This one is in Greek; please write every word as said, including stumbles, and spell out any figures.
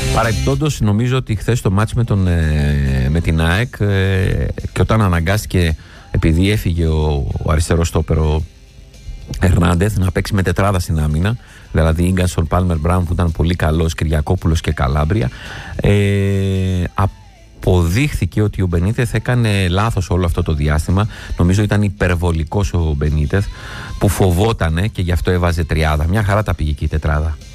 Παρεπτόντως, νομίζω ότι χθες το μάτς με, τον, ε, με την ΑΕΚ ε, και όταν αναγκάστηκε, επειδή έφυγε ο, ο αριστερός στόπερο Ερνάντεθ, να παίξει με τετράδα στην άμυνα, δηλαδή Ίγκανσον, Πάλμερ, Μπράουν που ήταν πολύ καλός, Κυριακόπουλος και Καλάμπρια, ε, αποδείχθηκε ότι ο Μπενίτεθ έκανε λάθος όλο αυτό το διάστημα. Νομίζω ήταν υπερβολικός ο Μπενίτεθ που φοβότανε και γι' αυτό έβαζε τριάδα. Μια χαρά τα πήγε και η τετράδα.